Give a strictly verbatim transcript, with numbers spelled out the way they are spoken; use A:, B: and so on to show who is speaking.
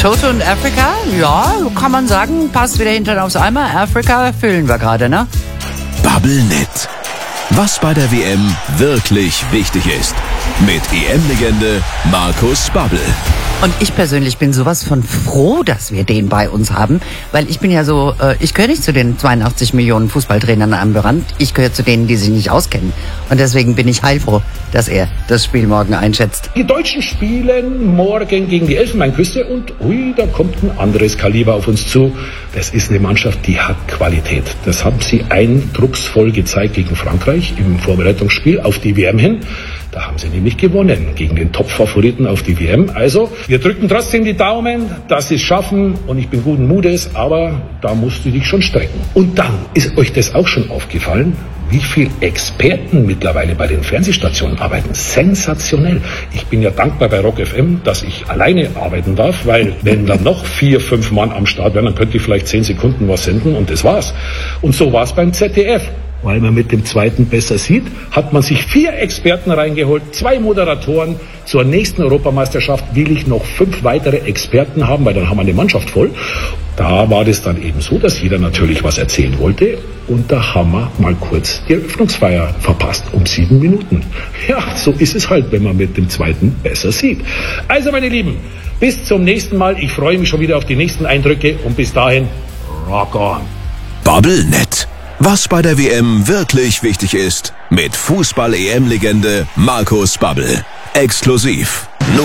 A: Toto und Africa, ja, kann man sagen, passt wieder hinten aufs Eimer. Africa füllen wir gerade, ne?
B: Bubblenet. Was bei der W M wirklich wichtig ist. Mit E M-Legende Markus Babbel.
A: Und ich persönlich bin sowas von froh, dass wir den bei uns haben, weil ich bin ja so, äh, ich gehöre nicht zu den zweiundachtzig Millionen Fußballtrainern am Rand, ich gehöre zu denen, die sich nicht auskennen. Und deswegen bin ich heilfroh, dass er das Spiel morgen einschätzt.
C: Die Deutschen spielen morgen gegen die Elfenbeinküste und ui, da kommt ein anderes Kaliber auf uns zu. Das ist eine Mannschaft, die hat Qualität. Das haben sie eindrucksvoll gezeigt gegen Frankreich im Vorbereitungsspiel auf die W M hin. Da haben sie nämlich gewonnen gegen den Top-Favoriten auf die W M. Also, wir drücken trotzdem die Daumen, dass sie es schaffen und ich bin guten Mutes, aber da musst du dich schon strecken. Und dann ist euch das auch schon aufgefallen, wie viele Experten mittlerweile bei den Fernsehstationen arbeiten. Sensationell. Ich bin ja dankbar bei Rock F M, dass ich alleine arbeiten darf, weil wenn dann noch vier, fünf Mann am Start wären, dann könnte ich vielleicht zehn Sekunden was senden und das war's. Und so war's beim Z D F. Weil man mit dem zweiten besser sieht, hat man sich vier Experten reingeholt, zwei Moderatoren. Zur nächsten Europameisterschaft will ich noch fünf weitere Experten haben, weil dann haben wir eine Mannschaft voll. Da war das dann eben so, dass jeder natürlich was erzählen wollte. Und da haben wir mal kurz die Eröffnungsfeier verpasst, um sieben Minuten. Ja, so ist es halt, wenn man mit dem zweiten besser sieht. Also meine Lieben, bis zum nächsten Mal. Ich freue mich schon wieder auf die nächsten Eindrücke und bis dahin, rock on.
B: Bubblenet. Was bei der W M wirklich wichtig ist. Mit Fußball-E M-Legende Markus Babbel. Exklusiv.